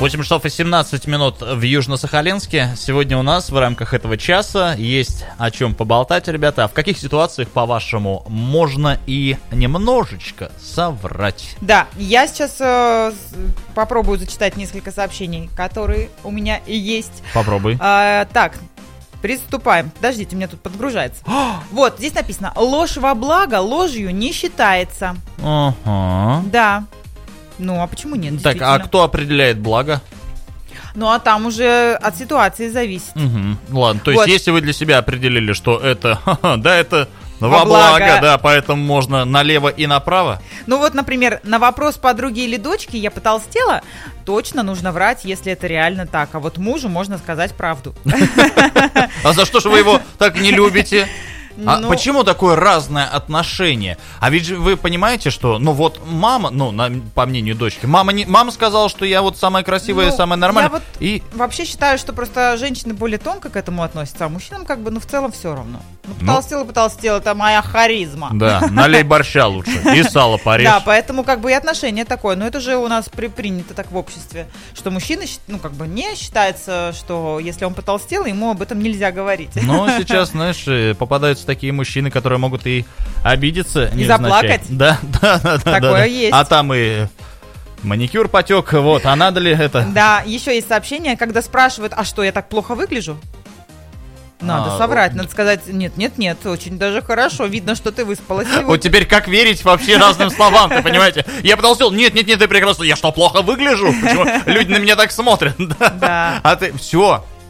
8 часов и 17 минут в Южно-Сахалинске. Сегодня у нас в рамках этого часа есть о чем поболтать, ребята. А в каких ситуациях, по-вашему, можно и немножечко соврать? Да, я сейчас попробую зачитать несколько сообщений, которые у меня и есть. Попробуй. Так, приступаем. Подождите, у меня тут подгружается. Вот, здесь написано: ложь во благо ложью не считается. Ага. Да. Ну, а почему нет? Так, а кто определяет благо? Ну, а там уже от ситуации зависит. Угу. Ладно, то есть Вот. если вы для себя определили, что это, да, это во благо, да, поэтому можно налево и направо. Ну вот, например, на вопрос подруги или дочки: я потолстела, точно нужно врать, если это реально так. А вот мужу можно сказать правду. А за что же вы его так не любите? А Ну, почему такое разное отношение? А ведь же вы понимаете, что, ну вот мама, ну, по мнению дочки, мама сказала, что я вот самая красивая, Ну, самая нормальная. я вот И вообще считаю, что просто женщины более тонко к этому относятся, а мужчинам как бы, ну, в целом все равно. Ну, потолстела, это моя харизма. да, налей борща лучше и сало порежь. Да, поэтому как бы и отношение такое. Но это же у нас принято так в обществе, что мужчина, ну, как бы не считается, что если он потолстел, ему об этом нельзя говорить. Но сейчас, знаешь, попадаются такие мужчины, которые могут и обидеться. И заплакать? Да. Такое есть. А там и маникюр потек, вот, а надо ли это? Да, еще есть сообщение, когда спрашивают: а что, я так плохо выгляжу? Надо соврать, надо сказать: нет, очень даже хорошо, видно, что ты выспалась сегодня. Вот теперь как верить вообще разным словам, ты понимаете? Я потолстел, нет, ты прекрасно, я что, плохо выгляжу? Почему люди на меня так смотрят? Да. А ты, все,